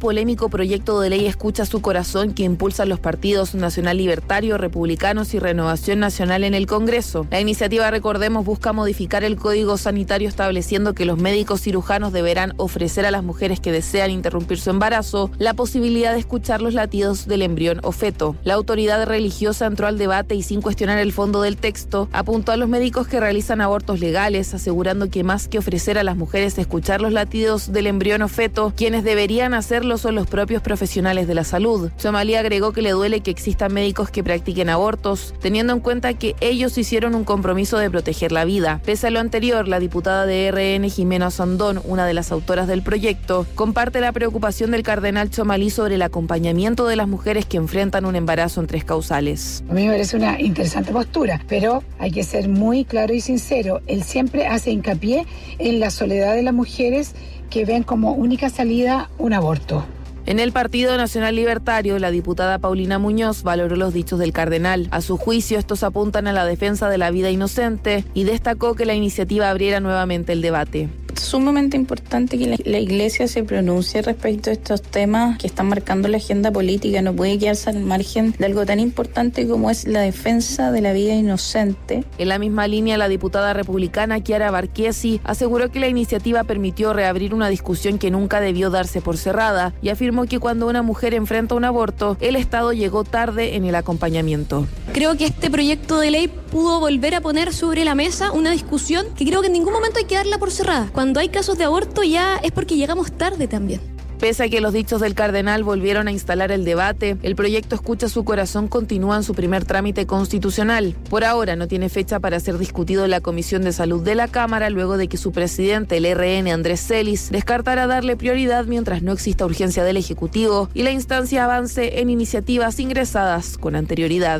polémico proyecto de ley Escucha su corazón que impulsan los partidos Nacional Libertario, Republicanos y Renovación Nacional en el Congreso. La iniciativa, recordemos, busca modificar el Código Sanitario estableciendo que los médicos cirujanos deberán ofrecer a las mujeres que desean interrumpir su embarazo la posibilidad de escuchar los latidos del embrión o feto. La autoridad religiosa entró al debate y, sin cuestionar el fondo del texto, apuntó a los médicos que realizan abortos legales, asegurando que más que ofrecer a las mujeres escuchar los latidos del embrión o feto, quienes deberían hacerlo son los propios profesionales de la salud. Txomalí agregó que le duele que existan médicos que practiquen abortos, teniendo en cuenta que ellos hicieron un compromiso de proteger la vida. Pese a lo anterior, la diputada de RN, Jimena Osandón, una de las autoras del proyecto, comparte la preocupación del cardenal Txomalí sobre el acompañamiento de las mujeres que enfrentan un embarazo en 3 causales. A mí me parece una interesante postura, pero hay que ser muy claro y sincero. Él siempre hace hincapié en la soledad de las mujeres que ven como única salida un aborto. En el Partido Nacional Libertario, la diputada Paulina Muñoz valoró los dichos del cardenal. A su juicio, estos apuntan a la defensa de la vida inocente y destacó que la iniciativa abriera nuevamente el debate. Sumamente importante que la Iglesia se pronuncie respecto a estos temas que están marcando la agenda política. No puede quedarse al margen de algo tan importante como es la defensa de la vida inocente. En la misma línea, la diputada republicana Chiara Barquesi aseguró que la iniciativa permitió reabrir una discusión que nunca debió darse por cerrada y afirmó que cuando una mujer enfrenta un aborto, el Estado llegó tarde en el acompañamiento. Creo que este proyecto de ley pudo volver a poner sobre la mesa una discusión que creo que en ningún momento hay que darla por cerrada. Cuando hay casos de aborto ya es porque llegamos tarde también. Pese a que los dichos del cardenal volvieron a instalar el debate, el proyecto Escucha su corazón continúa en su primer trámite constitucional. Por ahora no tiene fecha para ser discutido en la Comisión de Salud de la Cámara, luego de que su presidente, el RN, Andrés Celis, descartara darle prioridad mientras no exista urgencia del Ejecutivo y la instancia avance en iniciativas ingresadas con anterioridad.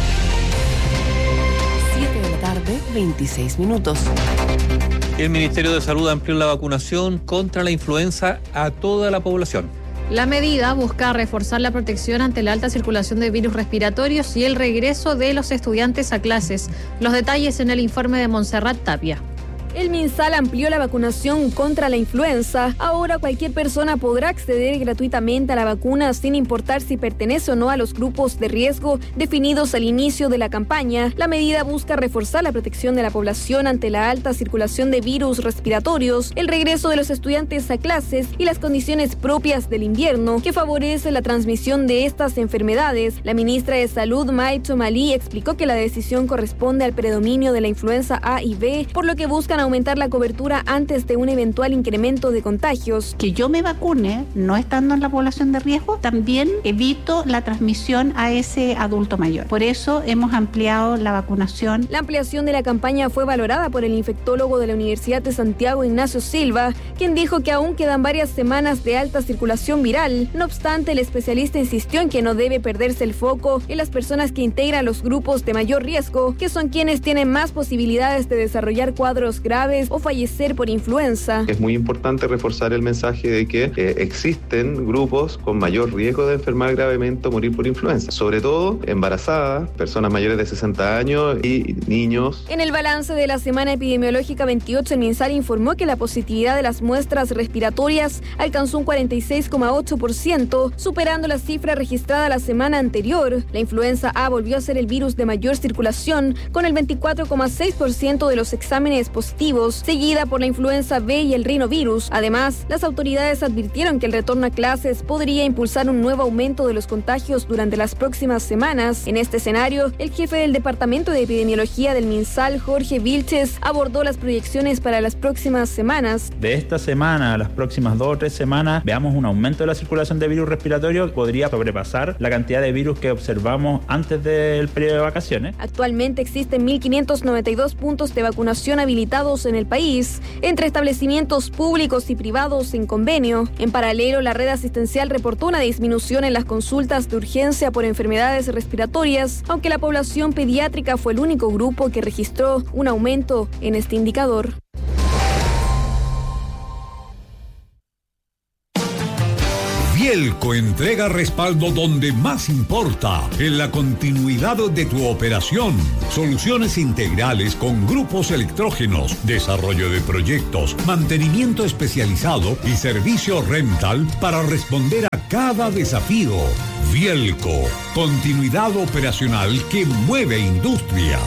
26 minutos. El Ministerio de Salud amplió la vacunación contra la influenza a toda la población. La medida busca reforzar la protección ante la alta circulación de virus respiratorios y el regreso de los estudiantes a clases. Los detalles en el informe de Montserrat Tapia. El MinSal amplió la vacunación contra la influenza. Ahora cualquier persona podrá acceder gratuitamente a la vacuna sin importar si pertenece o no a los grupos de riesgo definidos al inicio de la campaña. La medida busca reforzar la protección de la población ante la alta circulación de virus respiratorios, el regreso de los estudiantes a clases y las condiciones propias del invierno que favorece la transmisión de estas enfermedades. La ministra de Salud, May Txomalí, explicó que la decisión corresponde al predominio de la influenza A y B, por lo que buscan aumentar la cobertura antes de un eventual incremento de contagios. Que yo me vacune, no estando en la población de riesgo, también evito la transmisión a ese adulto mayor. Por eso hemos ampliado la vacunación. La ampliación de la campaña fue valorada por el infectólogo de la Universidad de Santiago, Ignacio Silva, quien dijo que aún quedan varias semanas de alta circulación viral. No obstante, el especialista insistió en que no debe perderse el foco en las personas que integran los grupos de mayor riesgo, que son quienes tienen más posibilidades de desarrollar cuadros graves o fallecer por influenza. Es muy importante reforzar el mensaje de que existen grupos con mayor riesgo de enfermar gravemente o morir por influenza, sobre todo embarazadas, personas mayores de 60 años y niños. En el balance de la semana epidemiológica 28, el MinSal informó que la positividad de las muestras respiratorias alcanzó un 46,8%, superando la cifra registrada la semana anterior. La influenza A volvió a ser el virus de mayor circulación, con el 24,6% de los exámenes positivos, seguida por la influenza B y el rinovirus. Además, las autoridades advirtieron que el retorno a clases podría impulsar un nuevo aumento de los contagios durante las próximas semanas. En este escenario, el jefe del Departamento de Epidemiología del MinSal, Jorge Vilches, abordó las proyecciones para las próximas semanas. De esta semana a las próximas 2 o 3 semanas, veamos un aumento de la circulación de virus respiratorio que podría sobrepasar la cantidad de virus que observamos antes del periodo de vacaciones. Actualmente existen 1.592 puntos de vacunación habilitados en el país, entre establecimientos públicos y privados en convenio. En paralelo, la red asistencial reportó una disminución en las consultas de urgencia por enfermedades respiratorias, aunque la población pediátrica fue el único grupo que registró un aumento en este indicador. Bielco entrega respaldo donde más importa, en la continuidad de tu operación. Soluciones integrales con grupos electrógenos, desarrollo de proyectos, mantenimiento especializado y servicio rental para responder a cada desafío. Bielco, continuidad operacional que mueve industrias.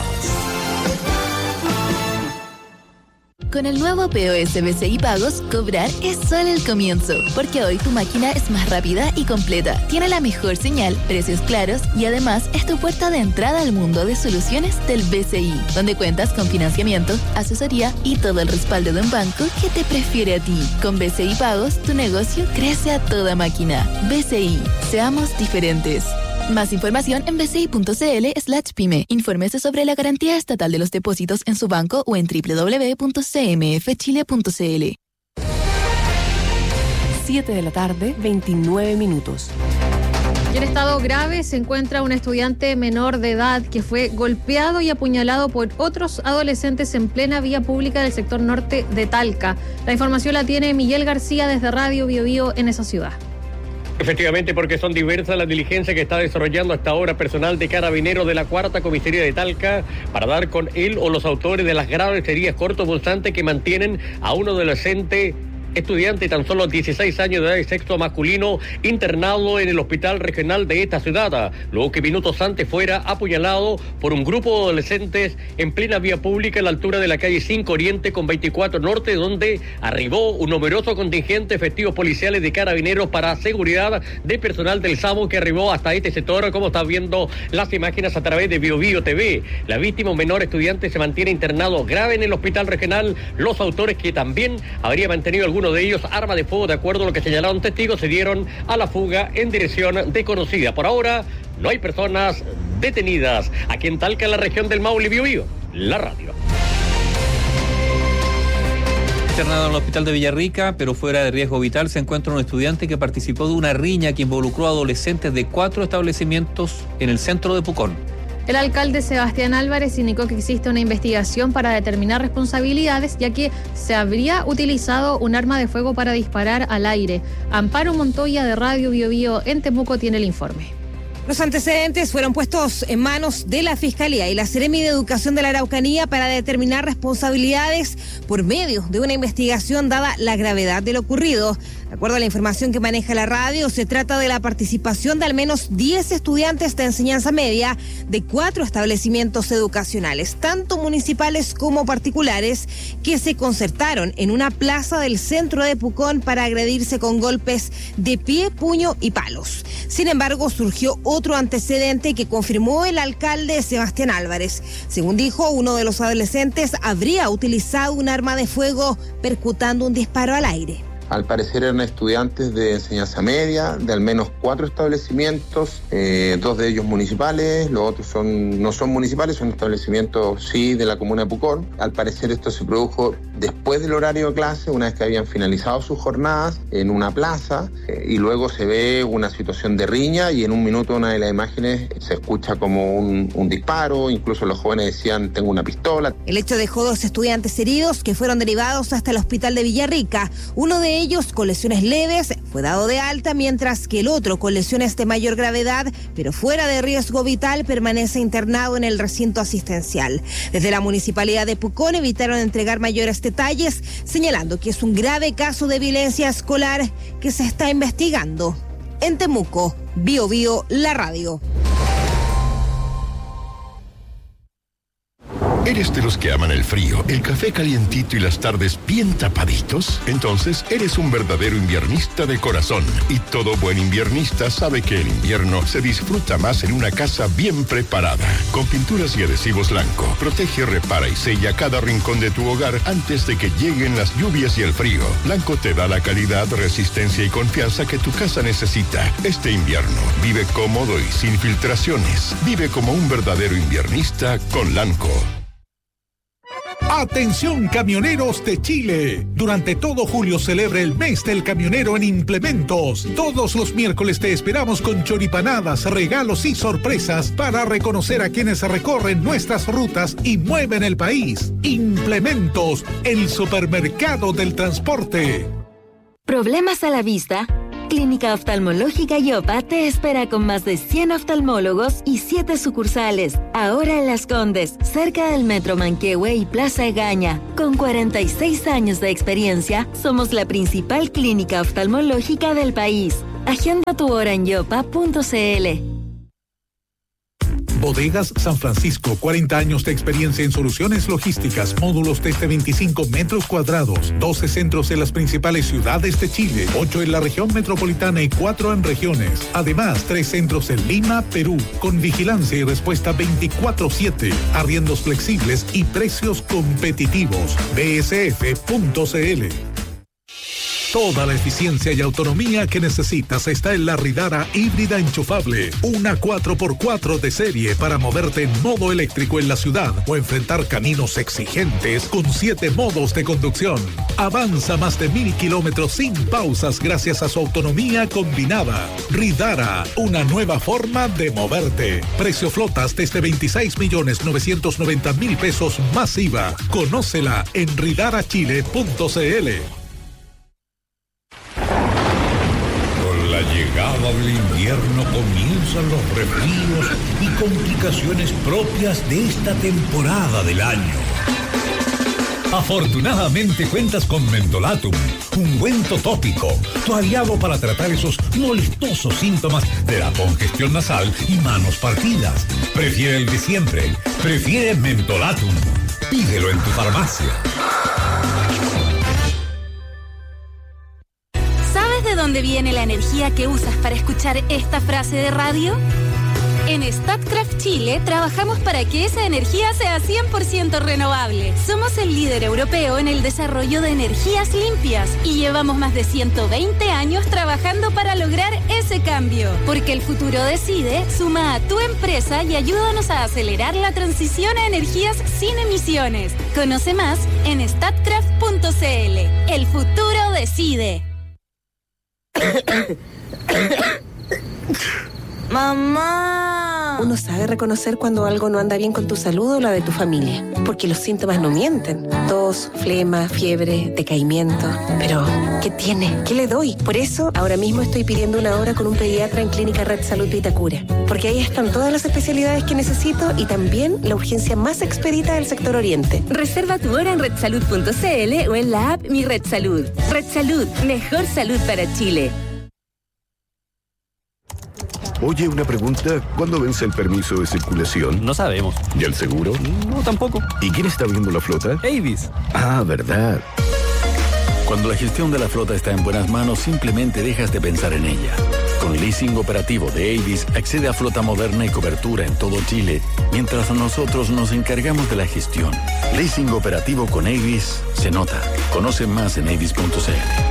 Con el nuevo POS BCI Pagos, cobrar es solo el comienzo, porque hoy tu máquina es más rápida y completa, tiene la mejor señal, precios claros y además es tu puerta de entrada al mundo de soluciones del BCI, donde cuentas con financiamiento, asesoría y todo el respaldo de un banco que te prefiere a ti. Con BCI Pagos, tu negocio crece a toda máquina. BCI, seamos diferentes. Más información en bci.cl/pyme. Infórmese sobre la garantía estatal de los depósitos en su banco o en www.cmfchile.cl. 7 de la tarde, 29 minutos. En estado grave se encuentra un estudiante menor de edad que fue golpeado y apuñalado por otros adolescentes en plena vía pública del sector norte de Talca. La información la tiene Miguel García desde Radio Bio Bio en esa ciudad. Efectivamente, porque son diversas las diligencias que está desarrollando hasta ahora personal de Carabineros de la Cuarta Comisaría de Talca para dar con él o los autores de las graves heridas cortopunzantes que mantienen a un adolescente estudiante de tan solo 16 años de edad y sexo masculino internado en el hospital regional de esta ciudad, luego que minutos antes fuera apuñalado por un grupo de adolescentes en plena vía pública a la altura de la calle 5 Oriente con 24 Norte, donde arribó un numeroso contingente de efectivos policiales de Carabineros para seguridad de personal del SAMU que arribó hasta este sector, como está viendo las imágenes a través de Bio Bio TV. La víctima, un menor estudiante, se mantiene internado grave en el hospital regional. Los autores, que también habría mantenido algunos de ellos arma de fuego, de acuerdo a lo que señalaron testigos, se dieron a la fuga en dirección desconocida. Por ahora no hay personas detenidas aquí en Talca, en la región del Maule. Bio Bio, la radio. Internado en el hospital de Villarrica, pero fuera de riesgo vital, se encuentra un estudiante que participó de una riña que involucró a adolescentes de 4 establecimientos en el centro de Pucón. El alcalde Sebastián Álvarez indicó que existe una investigación para determinar responsabilidades, ya que se habría utilizado un arma de fuego para disparar al aire. Amparo Montoya de Radio Bio Bio en Temuco tiene el informe. Los antecedentes fueron puestos en manos de la Fiscalía y la Seremi de Educación de la Araucanía para determinar responsabilidades por medio de una investigación dada la gravedad de lo ocurrido. De acuerdo a la información que maneja la radio, se trata de la participación de al menos 10 estudiantes de enseñanza media de 4 establecimientos educacionales, tanto municipales como particulares, que se concertaron en una plaza del centro de Pucón para agredirse con golpes de pie, puño y palos. Sin embargo, surgió otro antecedente que confirmó el alcalde Sebastián Álvarez. Según dijo, uno de los adolescentes habría utilizado un arma de fuego percutando un disparo al aire. Al parecer eran estudiantes de enseñanza media de al menos 4 establecimientos, 2 de ellos municipales, los otros no son municipales, son establecimientos sí de la comuna de Pucón. Al parecer esto se produjo después del horario de clase, una vez que habían finalizado sus jornadas en una plaza, y luego se ve una situación de riña y en un minuto una de las imágenes se escucha como un disparo, incluso los jóvenes decían tengo una pistola. El hecho dejó 2 estudiantes heridos que fueron derivados hasta el hospital de Villarrica. Uno de ellos con lesiones leves fue dado de alta, mientras que el otro con lesiones de mayor gravedad, pero fuera de riesgo vital, permanece internado en el recinto asistencial. Desde la Municipalidad de Pucón evitaron entregar mayores detalles, señalando que es un grave caso de violencia escolar que se está investigando. En Temuco, Bio Bio, la radio. ¿Eres de los que aman el frío, el café calientito y las tardes bien tapaditos? Entonces eres un verdadero inviernista de corazón. Y todo buen inviernista sabe que el invierno se disfruta más en una casa bien preparada. Con pinturas y adhesivos Lanco, protege, repara y sella cada rincón de tu hogar antes de que lleguen las lluvias y el frío. Lanco te da la calidad, resistencia y confianza que tu casa necesita. Este invierno, vive cómodo y sin filtraciones. Vive como un verdadero inviernista con Lanco. Atención camioneros de Chile. Durante todo julio celebra el mes del camionero en Implementos. Todos los miércoles te esperamos con choripanadas, regalos y sorpresas para reconocer a quienes recorren nuestras rutas y mueven el país. Implementos, el supermercado del transporte. ¿Problemas a la vista? Clínica Oftalmológica Yopa te espera con más de 100 oftalmólogos y 7 sucursales. Ahora en Las Condes, cerca del Metro Manquehue y Plaza Egaña. Con 46 años de experiencia, somos la principal clínica oftalmológica del país. Agenda tu hora en yopa.cl. Bodegas San Francisco, 40 años de experiencia en soluciones logísticas, módulos desde 25 metros cuadrados, 12 centros en las principales ciudades de Chile, 8 en la región metropolitana y 4 en regiones. Además, 3 centros en Lima, Perú, con vigilancia y respuesta 24/7, arriendos flexibles y precios competitivos. bsf.cl. Toda la eficiencia y autonomía que necesitas está en la Ridara híbrida enchufable. Una 4x4 de serie para moverte en modo eléctrico en la ciudad o enfrentar caminos exigentes con 7 modos de conducción. Avanza más de 1000 kilómetros sin pausas gracias a su autonomía combinada. Ridara, una nueva forma de moverte. Precio flotas desde 26.990.000 pesos más IVA. Conócela en ridarachile.cl. La llegada del invierno comienzan los resfríos y complicaciones propias de esta temporada del año. Afortunadamente cuentas con Mentolatum, ungüento tópico, tu aliado para tratar esos molestosos síntomas de la congestión nasal y manos partidas. Prefiere el de siempre, prefiere Mentolatum. Pídelo en tu farmacia. ¿De dónde viene la energía que usas para escuchar esta frase de radio? En Statkraft Chile trabajamos para que esa energía sea 100% renovable. Somos el líder europeo en el desarrollo de energías limpias y llevamos más de 120 años trabajando para lograr ese cambio. Porque el futuro decide, suma a tu empresa y ayúdanos a acelerar la transición a energías sin emisiones. Conoce más en statkraft.cl. El futuro decide. ¡Mamá! Uno sabe reconocer cuando algo no anda bien con tu salud o la de tu familia, porque los síntomas no mienten. Tos, flema, fiebre, decaimiento. Pero, ¿qué tiene? ¿Qué le doy? Por eso, ahora mismo estoy pidiendo una hora con un pediatra en Clínica Red Salud Vitacura, porque ahí están todas las especialidades que necesito y también la urgencia más expedita del sector oriente. Reserva tu hora en redsalud.cl o en la app Mi Red Salud. Red Salud, mejor salud para Chile. Oye, una pregunta. ¿Cuándo vence el permiso de circulación? No sabemos. ¿Y el seguro? No, tampoco. ¿Y quién está viendo la flota? Avis. Ah, verdad. Cuando la gestión de la flota está en buenas manos, simplemente dejas de pensar en ella. Con leasing operativo de Avis, accede a flota moderna y cobertura en todo Chile, mientras nosotros nos encargamos de la gestión. Leasing operativo con Avis se nota. Conoce más en avis.cl.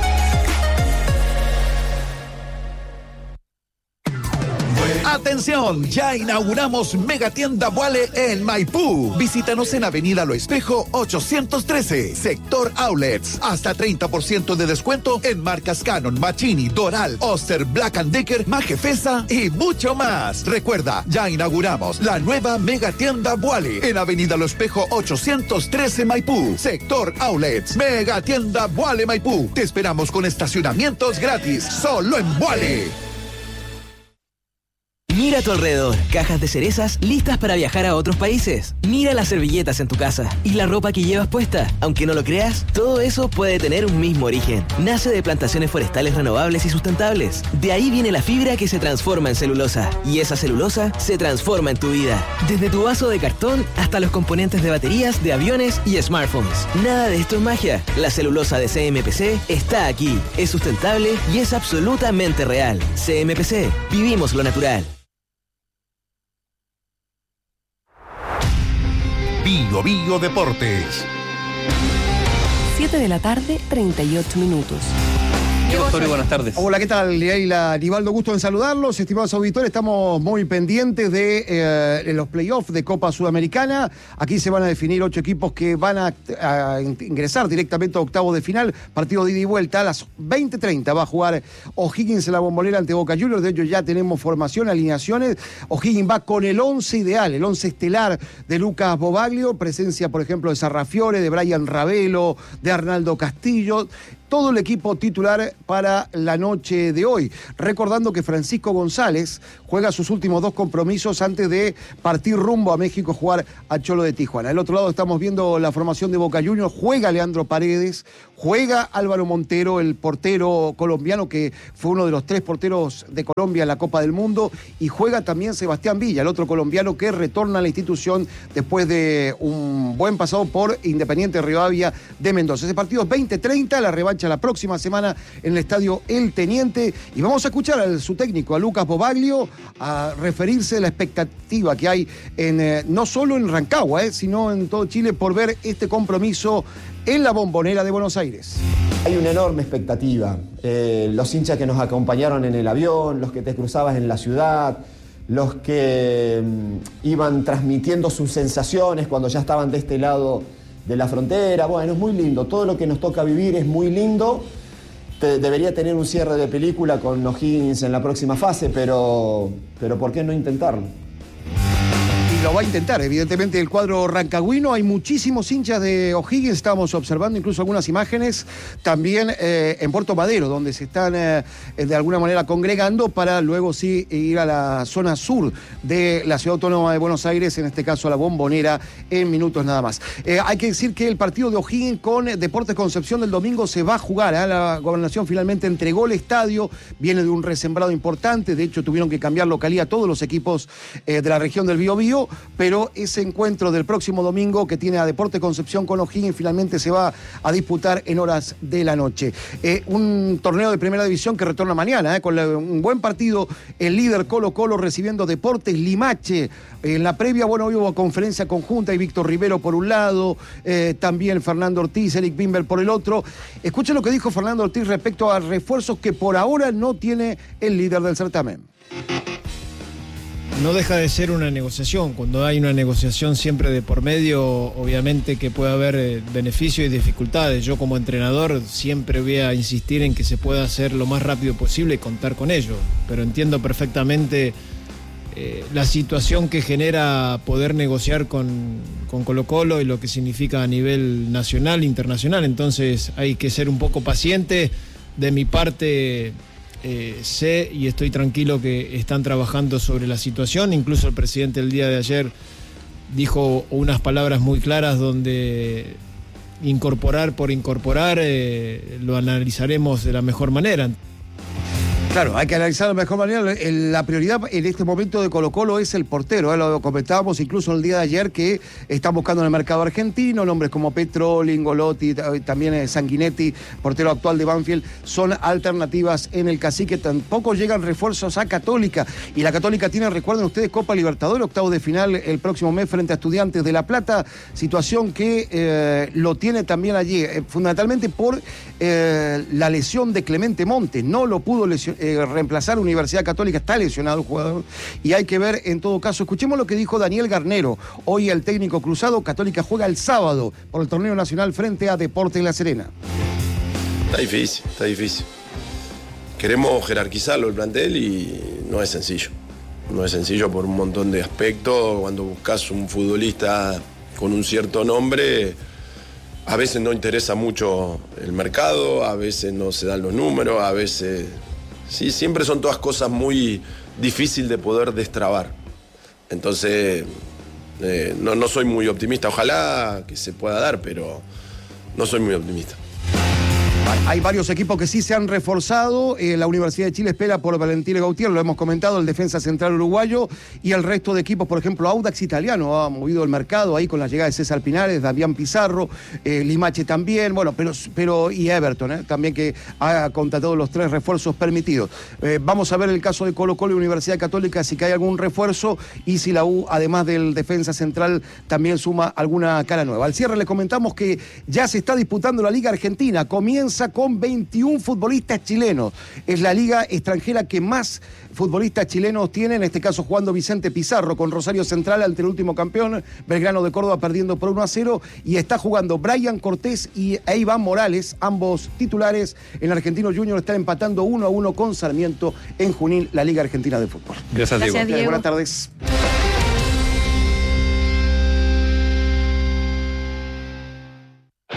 ¡Atención! Ya inauguramos Megatienda Vuale en Maipú. Visítanos en Avenida Lo Espejo 813, Sector Outlets. Hasta 30% de descuento en marcas Canon, Machini, Doral, Oster, Black & Decker, Majefesa y mucho más. Recuerda, ya inauguramos la nueva Megatienda Vuale en Avenida Lo Espejo 813 Maipú, Sector Outlets. Megatienda Vuale Maipú. Te esperamos con estacionamientos gratis, solo en Vuale. Mira a tu alrededor, cajas de cerezas listas para viajar a otros países. Mira las servilletas en tu casa y la ropa que llevas puesta. Aunque no lo creas, todo eso puede tener un mismo origen. Nace de plantaciones forestales renovables y sustentables. De ahí viene la fibra que se transforma en celulosa. Y esa celulosa se transforma en tu vida. Desde tu vaso de cartón hasta los componentes de baterías, de aviones y smartphones. Nada de esto es magia. La celulosa de CMPC está aquí. Es sustentable y es absolutamente real. CMPC, vivimos lo natural. Bio Bio Deportes. 7 de la tarde, 38 minutos. Doctor, buenas tardes. Hola, ¿qué tal? Leila, Aníbaldo, gusto en saludarlos. Estimados auditores, estamos muy pendientes de los playoffs de Copa Sudamericana. Aquí se van a definir 8 equipos que van a ingresar directamente a octavos de final. Partido de ida y vuelta a las 20:30. Va a jugar O'Higgins en la Bombonera ante Boca Juniors. De hecho, ya tenemos formación, alineaciones. O'Higgins va con el 11 ideal, el 11 estelar de Lucas Bobaglio. Presencia, por ejemplo, de Sarrafiore, de Brian Ravelo, de Arnaldo Castillo. todo el equipo titular para la noche de hoy. Recordando que Francisco González juega sus últimos 2 compromisos antes de partir rumbo a México a jugar a Cholo de Tijuana. Al otro lado estamos viendo la formación de Boca Juniors. Juega Leandro Paredes, juega Álvaro Montero, el portero colombiano que fue uno de los 3 porteros de Colombia en la Copa del Mundo, y juega también Sebastián Villa, el otro colombiano que retorna a la institución después de un buen pasado por Independiente Rivadavia de Mendoza. Ese partido es 20:30, la revancha la próxima semana en el estadio El Teniente, y vamos a escuchar a su técnico, a Lucas Bobaglio, a referirse a la expectativa que hay no solo en Rancagua, sino en todo Chile por ver este compromiso en la Bombonera de Buenos Aires. Hay una enorme expectativa. Los hinchas que nos acompañaron en el avión, los que te cruzabas en la ciudad, los que iban transmitiendo sus sensaciones cuando ya estaban de este lado de la frontera. Bueno, es muy lindo. Todo lo que nos toca vivir es muy lindo. Debería tener un cierre de película con O'Higgins en la próxima fase, pero ¿por qué no intentarlo? Lo va a intentar, evidentemente, el cuadro rancagüino. Hay muchísimos hinchas de O'Higgins, estamos observando incluso algunas imágenes también en Puerto Madero, donde se están de alguna manera congregando para luego sí ir a la zona sur de la Ciudad Autónoma de Buenos Aires, en este caso a la Bombonera, en minutos nada más. Hay que decir que el partido de O'Higgins con Deportes Concepción del domingo se va a jugar. La Gobernación finalmente entregó el estadio, viene de un resembrado importante, de hecho tuvieron que cambiar localía a todos los equipos de la región del Biobío, pero ese encuentro del próximo domingo que tiene a Deportes Concepción con O'Higgins finalmente se va a disputar en horas de la noche. Un torneo de primera división que retorna mañana, con un buen partido, el líder Colo-Colo recibiendo Deportes Limache. En la previa, bueno, hoy hubo conferencia conjunta y Víctor Rivero por un lado, también Fernando Ortiz, Eric Bimber por el otro. Escuchen lo que dijo Fernando Ortiz respecto a refuerzos que por ahora no tiene el líder del certamen. No deja de ser una negociación. Cuando hay una negociación siempre de por medio, obviamente que puede haber beneficios y dificultades. Yo como entrenador siempre voy a insistir en que se pueda hacer lo más rápido posible y contar con ello. Pero entiendo perfectamente la situación que genera poder negociar con Colo-Colo y lo que significa a nivel nacional e internacional. Entonces hay que ser un poco paciente. De mi parte... sé y estoy tranquilo que están trabajando sobre la situación. Incluso el presidente el día de ayer dijo unas palabras muy claras donde incorporar por incorporar lo analizaremos de la mejor manera. Claro, hay que analizar de la mejor manera. La prioridad en este momento de Colo-Colo es el portero. Lo comentábamos incluso el día de ayer que están buscando en el mercado argentino nombres como Petroli, Ngolotti, también Sanguinetti, portero actual de Banfield, son alternativas en el Cacique. Tampoco llegan refuerzos a Católica. Y la Católica tiene, recuerden ustedes, Copa Libertadores, octavos de final el próximo mes frente a Estudiantes de La Plata. Situación que lo tiene también allí, fundamentalmente por la lesión de Clemente Montes. No lo pudo reemplazar Universidad Católica, está lesionado el jugador y hay que ver en todo caso. Escuchemos lo que dijo Daniel Garnero, hoy el técnico cruzado. Católica juega el sábado por el torneo nacional frente a Deportes La Serena. Está difícil. Queremos jerarquizarlo el plantel y no es sencillo. No es sencillo por un montón de aspectos. Cuando buscas un futbolista con un cierto nombre, a veces no interesa mucho el mercado, a veces no se dan los números, a veces... Sí, siempre son todas cosas muy difíciles de poder destrabar. Entonces, no soy muy optimista. Ojalá que se pueda dar, pero no soy muy optimista. Hay varios equipos que sí se han reforzado. La Universidad de Chile espera por Valentín Gautier, lo hemos comentado, el defensa central uruguayo, y el resto de equipos, por ejemplo, Audax Italiano ha movido el mercado ahí con la llegada de César Pinares, Damián Pizarro, Limache también, bueno, pero y Everton, también, que ha contratado los 3 refuerzos permitidos. Vamos a ver el caso de Colo-Colo y Universidad Católica, si hay algún refuerzo y si la U, además del defensa central, también suma alguna cara nueva. Al cierre les comentamos que ya se está disputando la Liga Argentina, comienza con 21 futbolistas chilenos. Es la liga extranjera que más futbolistas chilenos tiene, en este caso jugando Vicente Pizarro con Rosario Central ante el último campeón, Belgrano de Córdoba, perdiendo por 1-0, y está jugando Brian Cortés y Iván Morales, ambos titulares. En Argentino Junior están empatando 1-1 con Sarmiento en Junín, la Liga Argentina de Fútbol. Gracias, Diego. Buenas tardes.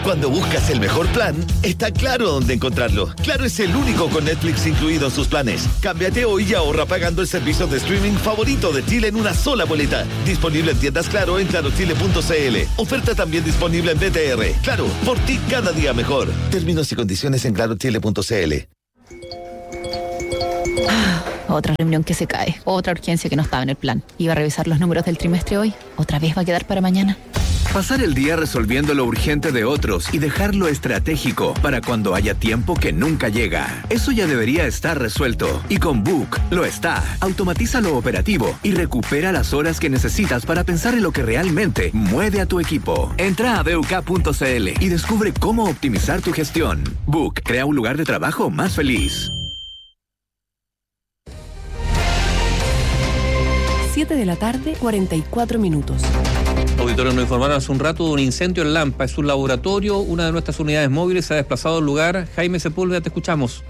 Cuando buscas el mejor plan, está claro dónde encontrarlo. Claro es el único con Netflix incluido en sus planes. Cámbiate hoy y ahorra pagando el servicio de streaming favorito de Chile en una sola boleta. Disponible en tiendas Claro en clarochile.cl. Oferta también disponible en BTR. Claro, por ti cada día mejor. Términos y condiciones en clarochile.cl. Otra reunión que se cae, otra urgencia que no estaba en el plan. Iba a revisar los números del trimestre hoy, otra vez va a quedar para mañana. Pasar el día resolviendo lo urgente de otros y dejar lo estratégico para cuando haya tiempo que nunca llega. Eso ya debería estar resuelto. Y con Book lo está. Automatiza lo operativo y recupera las horas que necesitas para pensar en lo que realmente mueve a tu equipo. Entra a BUK.cl y descubre cómo optimizar tu gestión. Book crea un lugar de trabajo más feliz. 7 de la tarde, 44 minutos. Auditores nos informaron hace un rato de un incendio en Lampa. Es un laboratorio, una de nuestras unidades móviles se ha desplazado al lugar. Jaime Sepúlveda, te escuchamos.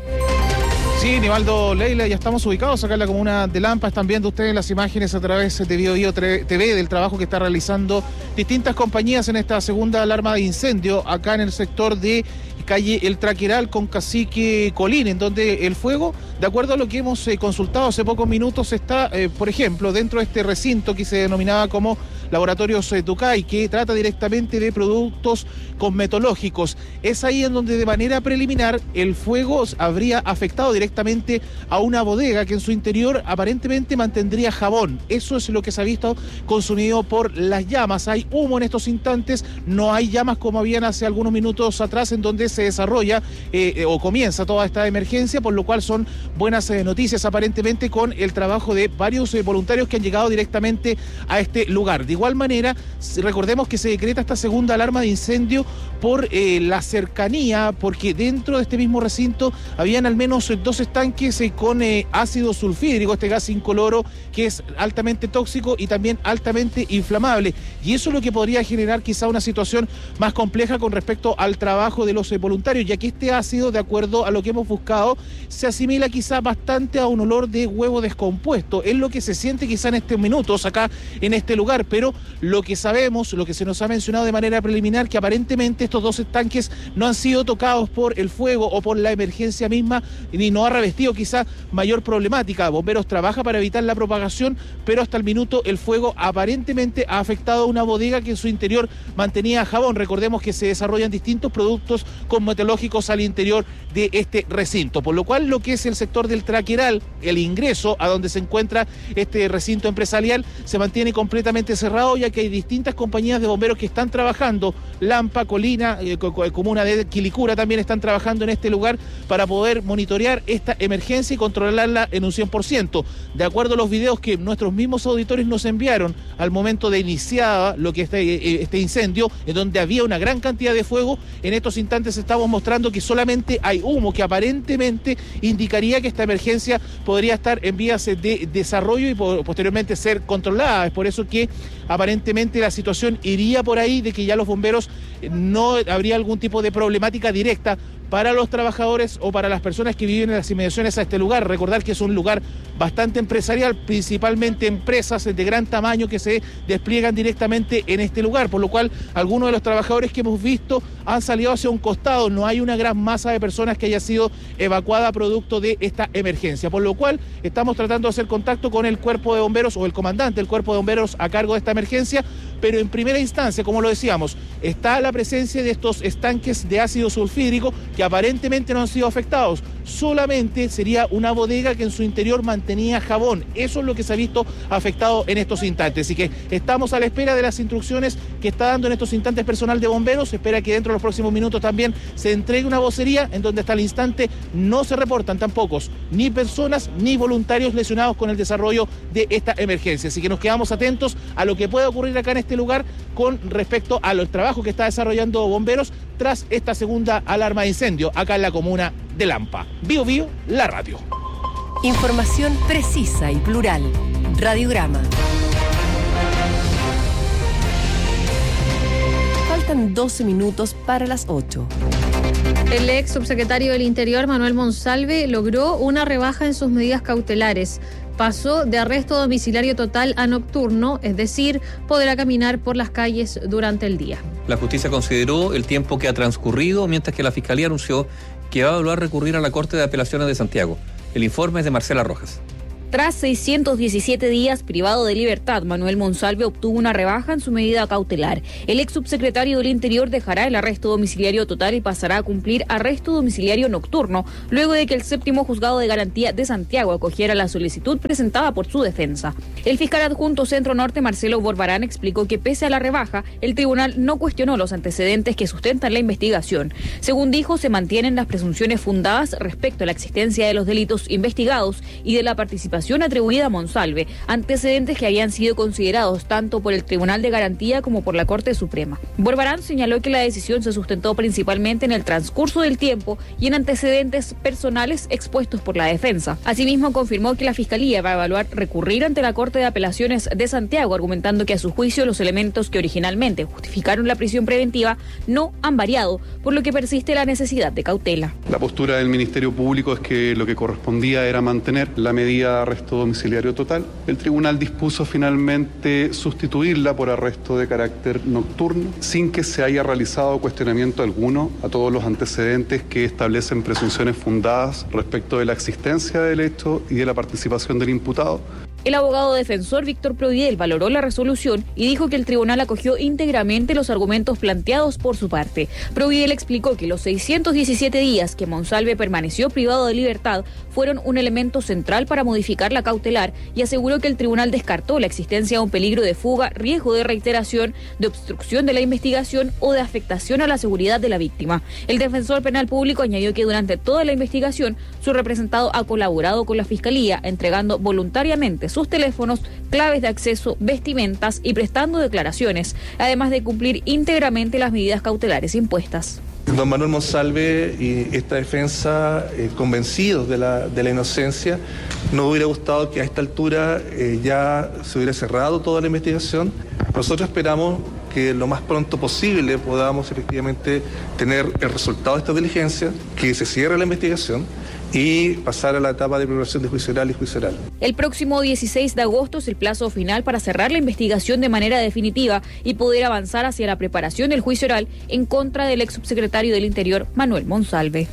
Sí, Nivaldo, Leila, ya estamos ubicados acá en la comuna de Lampa. Están viendo ustedes las imágenes a través de BioBio TV del trabajo que está realizando distintas compañías en esta segunda alarma de incendio acá en el sector de calle El Traqueral con Cacique Colín, en donde el fuego, de acuerdo a lo que hemos consultado hace pocos minutos, está, por ejemplo, dentro de este recinto que se denominaba como Laboratorios Tucay, que trata directamente de productos cosmetológicos. Es ahí en donde de manera preliminar el fuego habría afectado directamente a una bodega que en su interior aparentemente mantendría jabón. Eso es lo que se ha visto consumido por las llamas. Hay humo en estos instantes, no hay llamas como habían hace algunos minutos atrás, en donde se desarrolla o comienza toda esta emergencia, por lo cual son buenas noticias aparentemente con el trabajo de varios voluntarios que han llegado directamente a este lugar. De igual manera, recordemos que se decreta esta segunda alarma de incendio por la cercanía, porque dentro de este mismo recinto habían al menos 2 estanques con ácido sulfídrico, este gas incoloro que es altamente tóxico y también altamente inflamable, y eso es lo que podría generar quizá una situación más compleja con respecto al trabajo de los voluntarios, ya que este ácido, de acuerdo a lo que hemos buscado, se asimila quizá bastante a un olor de huevo descompuesto. Es lo que se siente quizá en estos minutos acá en este lugar, pero lo que sabemos, lo que se nos ha mencionado de manera preliminar, que aparentemente estos 2 estanques no han sido tocados por el fuego o por la emergencia misma, ni no ha revestido quizá mayor problemática. Bomberos trabaja para evitar la propagación, pero hasta el minuto el fuego aparentemente ha afectado a una bodega que en su interior mantenía jabón. Recordemos que se desarrollan distintos productos cosmetológicos al interior de este recinto, por lo cual lo que es el sector del Traqueral, el ingreso a donde se encuentra este recinto empresarial, se mantiene completamente cerrado, ya que hay distintas compañías de bomberos que están trabajando. Lampa, Colina, comuna de Quilicura también están trabajando en este lugar para poder monitorear esta emergencia y controlarla en un 100%. De acuerdo a los videos que nuestros mismos auditores nos enviaron al momento de iniciar lo que este incendio, en donde había una gran cantidad de fuego, en estos instantes estamos mostrando que solamente hay humo, que aparentemente indicaría que esta emergencia podría estar en vías de desarrollo y posteriormente ser controlada. Es por eso que aparentemente la situación iría por ahí, de que ya los bomberos no habría algún tipo de problemática directa para los trabajadores o para las personas que viven en las inmediaciones a este lugar. Recordar que es un lugar bastante empresarial, principalmente empresas de gran tamaño que se despliegan directamente en este lugar, por lo cual algunos de los trabajadores que hemos visto han salido hacia un costado. No hay una gran masa de personas que haya sido evacuada producto de esta emergencia, por lo cual estamos tratando de hacer contacto con el cuerpo de bomberos o el comandante del cuerpo de bomberos a cargo de esta emergencia, pero en primera instancia, como lo decíamos, está la presencia de estos estanques de ácido sulfídrico que aparentemente no han sido afectados. Solamente sería una bodega que en su interior mantenía jabón. Eso es lo que se ha visto afectado en estos instantes. Así que estamos a la espera de las instrucciones que está dando en estos instantes personal de bomberos. Se espera que dentro de los próximos minutos también se entregue una vocería en donde hasta el instante no se reportan tampoco ni personas ni voluntarios lesionados con el desarrollo de esta emergencia. Así que nos quedamos atentos a lo que pueda ocurrir acá en este lugar con respecto a los trabajos que está desarrollando bomberos tras esta segunda alarma de incendio acá en la comuna de Lampa. BioBio, la radio. Información precisa y plural. Radiograma. Faltan 12 minutos para las 8. El ex subsecretario del Interior, Manuel Monsalve, logró una rebaja en sus medidas cautelares. Pasó de arresto domiciliario total a nocturno, es decir, podrá caminar por las calles durante el día. La justicia consideró el tiempo que ha transcurrido, mientras que la Fiscalía anunció que va a evaluar recurrir a la Corte de Apelaciones de Santiago. El informe es de Marcela Rojas. Tras 617 días privado de libertad, Manuel Monsalve obtuvo una rebaja en su medida cautelar. El ex subsecretario del Interior dejará el arresto domiciliario total y pasará a cumplir arresto domiciliario nocturno, luego de que el 7º Juzgado de Garantía de Santiago acogiera la solicitud presentada por su defensa. El fiscal adjunto Centro Norte, Marcelo Borbarán, explicó que pese a la rebaja, el tribunal no cuestionó los antecedentes que sustentan la investigación. Según dijo, se mantienen las presunciones fundadas respecto a la existencia de los delitos investigados y de la participación atribuida a Monsalve, antecedentes que habían sido considerados tanto por el Tribunal de Garantía como por la Corte Suprema. Borbarán señaló que la decisión se sustentó principalmente en el transcurso del tiempo y en antecedentes personales expuestos por la defensa. Asimismo, confirmó que la Fiscalía va a evaluar recurrir ante la Corte de Apelaciones de Santiago, argumentando que a su juicio los elementos que originalmente justificaron la prisión preventiva no han variado, por lo que persiste la necesidad de cautela. La postura del Ministerio Público es que lo que correspondía era mantener la medida de arresto domiciliario total. El tribunal dispuso finalmente sustituirla por arresto de carácter nocturno, sin que se haya realizado cuestionamiento alguno a todos los antecedentes que establecen presunciones fundadas respecto de la existencia del hecho y de la participación del imputado. El abogado defensor Víctor Providel valoró la resolución y dijo que el tribunal acogió íntegramente los argumentos planteados por su parte. Providel explicó que los 617 días que Monsalve permaneció privado de libertad fueron un elemento central para modificar la cautelar y aseguró que el tribunal descartó la existencia de un peligro de fuga, riesgo de reiteración, de obstrucción de la investigación o de afectación a la seguridad de la víctima. El defensor penal público añadió que durante toda la investigación su representado ha colaborado con la Fiscalía, entregando voluntariamente sus teléfonos, claves de acceso, vestimentas y prestando declaraciones, además de cumplir íntegramente las medidas cautelares impuestas. Don Manuel Monsalve y esta defensa, convencidos de la inocencia, nos hubiera gustado que a esta altura ya se hubiera cerrado toda la investigación. Nosotros esperamos que lo más pronto posible podamos efectivamente tener el resultado de esta diligencia, que se cierre la investigación y pasar a la etapa de preparación de juicio oral y juicio oral. El próximo 16 de agosto es el plazo final para cerrar la investigación de manera definitiva y poder avanzar hacia la preparación del juicio oral en contra del ex subsecretario del Interior, Manuel Monsalve.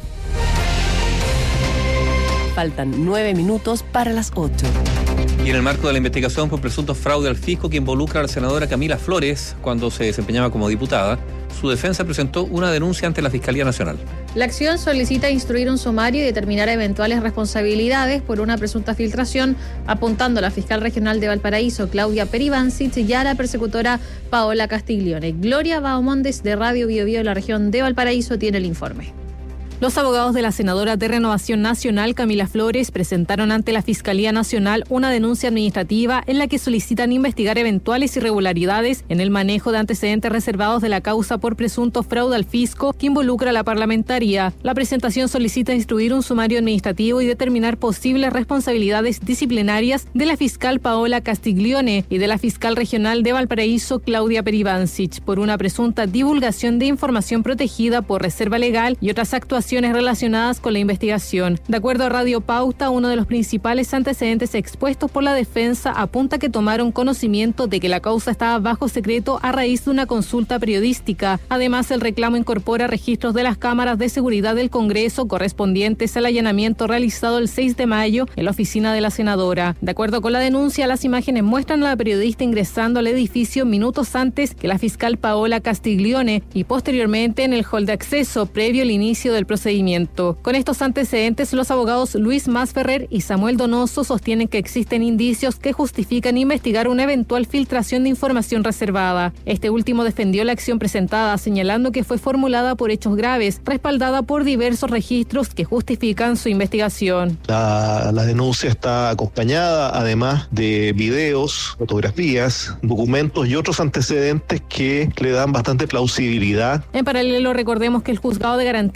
Faltan 9 minutos para las 8. Y en el marco de la investigación por presunto fraude al fisco que involucra a la senadora Camila Flores cuando se desempeñaba como diputada, su defensa presentó una denuncia ante la Fiscalía Nacional. La acción solicita instruir un sumario y determinar eventuales responsabilidades por una presunta filtración, apuntando a la fiscal regional de Valparaíso, Claudia Peribancic, y a la persecutora Paola Castiglione. Gloria Baumondes, de Radio Bio Bio de la región de Valparaíso, tiene el informe. Los abogados de la senadora de Renovación Nacional, Camila Flores, presentaron ante la Fiscalía Nacional una denuncia administrativa en la que solicitan investigar eventuales irregularidades en el manejo de antecedentes reservados de la causa por presunto fraude al fisco que involucra a la parlamentaria. La presentación solicita instruir un sumario administrativo y determinar posibles responsabilidades disciplinarias de la fiscal Paola Castiglione y de la fiscal regional de Valparaíso, Claudia Peribancic, por una presunta divulgación de información protegida por reserva legal y otras actuaciones relacionadas con la investigación. De acuerdo a Radio Pauta, uno de los principales antecedentes expuestos por la defensa apunta que tomaron conocimiento de que la causa estaba bajo secreto a raíz de una consulta periodística. Además, el reclamo incorpora registros de las cámaras de seguridad del Congreso correspondientes al allanamiento realizado el 6 de mayo en la oficina de la senadora. De acuerdo con la denuncia, las imágenes muestran a la periodista ingresando al edificio minutos antes que la fiscal Paola Castiglione y posteriormente en el hall de acceso previo al inicio del procedimiento. Con estos antecedentes, los abogados Luis Masferrer y Samuel Donoso sostienen que existen indicios que justifican investigar una eventual filtración de información reservada. Este último defendió la acción presentada, señalando que fue formulada por hechos graves, respaldada por diversos registros que justifican su investigación. La denuncia está acompañada además de videos, fotografías, documentos y otros antecedentes que le dan bastante plausibilidad. En paralelo, recordemos que el Juzgado de Garantía de Valparaíso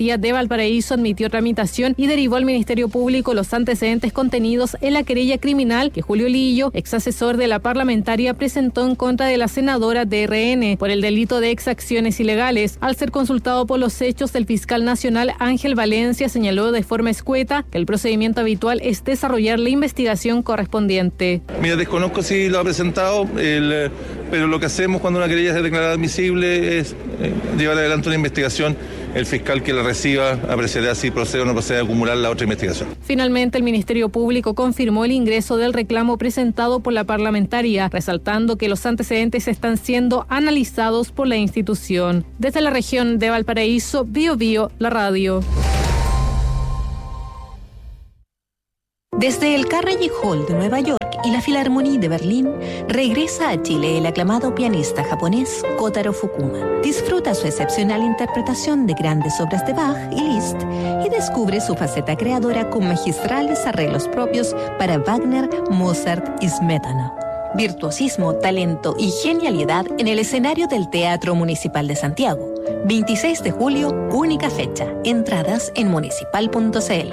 Valparaíso admitió tramitación y derivó al Ministerio Público los antecedentes contenidos en la querella criminal que Julio Lillo, ex asesor de la parlamentaria, presentó en contra de la senadora de RN por el delito de exacciones ilegales. Al ser consultado por los hechos, el fiscal nacional Ángel Valencia señaló de forma escueta que el procedimiento habitual es desarrollar la investigación correspondiente. Mira, desconozco si lo ha presentado, pero lo que hacemos cuando una querella es declarada admisible es llevar adelante una investigación. El fiscal que la reciba apreciará si procede o no procede a acumular la otra investigación. Finalmente, el Ministerio Público confirmó el ingreso del reclamo presentado por la parlamentaria, resaltando que los antecedentes están siendo analizados por la institución. Desde la región de Valparaíso, Bio Bio, la radio. Desde el Carnegie Hall de Nueva York y la Philharmonie de Berlín, regresa a Chile el aclamado pianista japonés Kotaro Fukuma. Disfruta su excepcional interpretación de grandes obras de Bach y Liszt y descubre su faceta creadora con magistrales arreglos propios para Wagner, Mozart y Smetana. Virtuosismo, talento y genialidad en el escenario del Teatro Municipal de Santiago. 26 de julio, única fecha. Entradas en municipal.cl.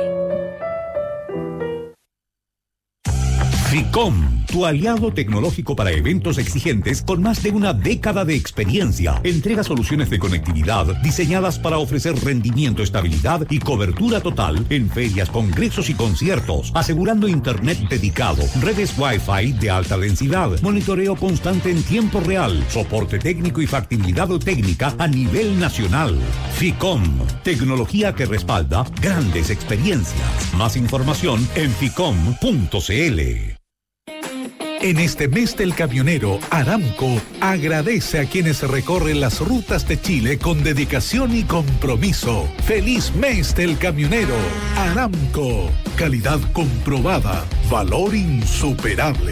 FICOM, tu aliado tecnológico para eventos exigentes con más de una década de experiencia. Entrega soluciones de conectividad diseñadas para ofrecer rendimiento, estabilidad y cobertura total en ferias, congresos y conciertos, asegurando internet dedicado, redes Wi-Fi de alta densidad, monitoreo constante en tiempo real, soporte técnico y factibilidad técnica a nivel nacional. FICOM, tecnología que respalda grandes experiencias. Más información en ficom.cl. En este mes del camionero, Aramco agradece a quienes recorren las rutas de Chile con dedicación y compromiso. ¡Feliz mes del camionero! Aramco, calidad comprobada, valor insuperable.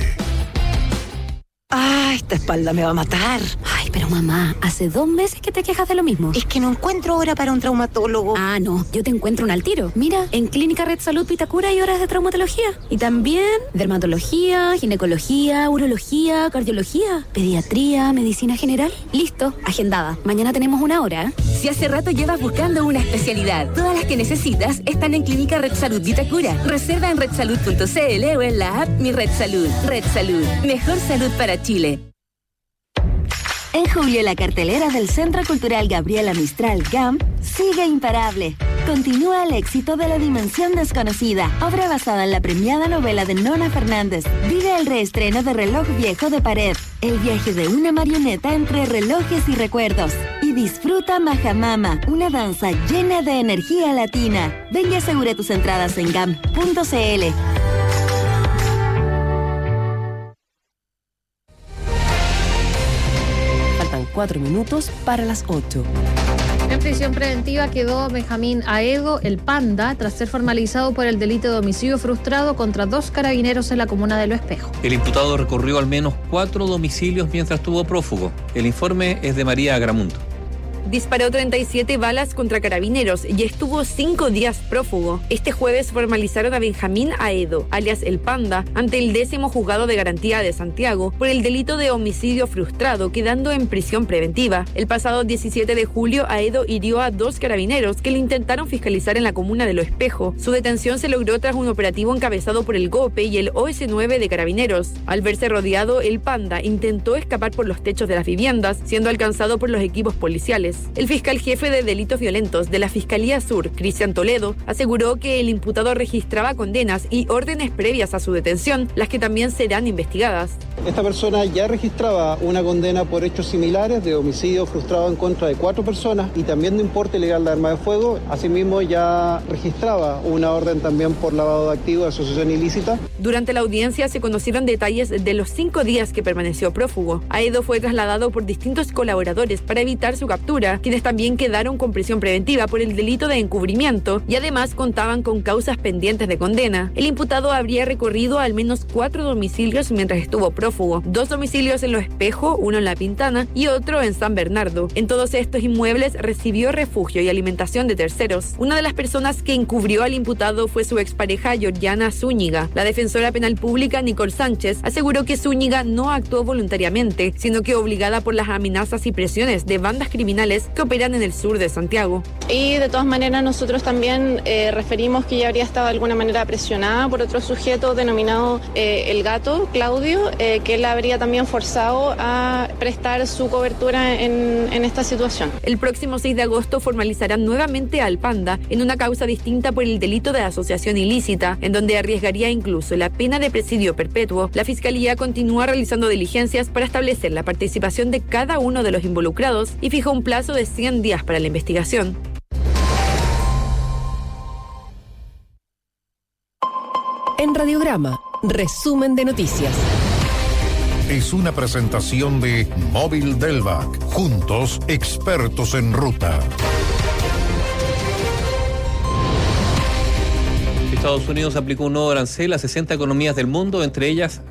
Ah, esta espalda me va a matar. Ay, pero mamá, hace 2 meses que te quejas de lo mismo. Es que no encuentro hora para un traumatólogo. Ah, no, yo te encuentro un al tiro. Mira, en Clínica Red Salud Vitacura hay horas de traumatología. Y también dermatología, ginecología, urología, cardiología, pediatría, medicina general. Listo, agendada. Mañana tenemos 1 hora. Si hace rato llevas buscando una especialidad, todas las que necesitas están en Clínica Red Salud Vitacura. Reserva en redsalud.cl o en la app Mi Red Salud. Red Salud, mejor salud para Chile. En julio, la cartelera del Centro Cultural Gabriela Mistral GAM sigue imparable. Continúa el éxito de La Dimensión Desconocida, obra basada en la premiada novela de Nona Fernández. Vive el reestreno de Reloj Viejo de Pared, el viaje de una marioneta entre relojes y recuerdos. Y disfruta Majamama, una danza llena de energía latina. Ven y asegura tus entradas en gam.cl. Faltan 4 minutos para las 8. En prisión preventiva quedó Benjamín Aedo, el Panda, tras ser formalizado por el delito de homicidio frustrado contra 2 carabineros en la comuna de Lo Espejo. El imputado recorrió al menos 4 domicilios mientras estuvo prófugo. El informe es de María Agramundo. Disparó 37 balas contra carabineros y estuvo 5 días prófugo. Este jueves formalizaron a Benjamín Aedo, alias El Panda, ante el 10º Juzgado de Garantía de Santiago por el delito de homicidio frustrado, quedando en prisión preventiva. El pasado 17 de julio, Aedo hirió a 2 carabineros que le intentaron fiscalizar en la comuna de Lo Espejo. Su detención se logró tras un operativo encabezado por el GOPE y el OS9 de Carabineros. Al verse rodeado, El Panda intentó escapar por los techos de las viviendas, siendo alcanzado por los equipos policiales. El fiscal jefe de delitos violentos de la Fiscalía Sur, Cristian Toledo, aseguró que el imputado registraba condenas y órdenes previas a su detención, las que también serán investigadas. Esta persona ya registraba una condena por hechos similares de homicidio frustrado en contra de 4 personas y también de importe ilegal de arma de fuego. Asimismo, ya registraba una orden también por lavado de activos, asociación ilícita. Durante la audiencia se conocieron detalles de los 5 días que permaneció prófugo. Aedo fue trasladado por distintos colaboradores para evitar su captura, quienes también quedaron con prisión preventiva por el delito de encubrimiento y además contaban con causas pendientes de condena. El imputado habría recorrido al menos 4 domicilios mientras estuvo prófugo, 2 domicilios en Lo Espejo, 1 en La Pintana y otro en San Bernardo. En todos estos inmuebles recibió refugio y alimentación de terceros. Una de las personas que encubrió al imputado fue su expareja Georgiana Zúñiga. La defensora penal pública Nicole Sánchez aseguró que Zúñiga no actuó voluntariamente, sino que obligada por las amenazas y presiones de bandas criminales criminales que operan en el sur de Santiago. Y de todas maneras nosotros también referimos que ella habría estado de alguna manera presionada por otro sujeto denominado El Gato, Claudio, que la habría también forzado a prestar su cobertura en esta situación. El próximo 6 de agosto formalizarán nuevamente al Panda en una causa distinta por el delito de asociación ilícita, en donde arriesgaría incluso la pena de presidio perpetuo. La Fiscalía continúa realizando diligencias para establecer la participación de cada uno de los involucrados y fijó un plazo de 100 días para la investigación. En Radiograma, resumen de noticias. Es una presentación de Móvil Delvac. Juntos, expertos en ruta. Estados Unidos aplicó un nuevo arancel a 60 economías del mundo, entre ellas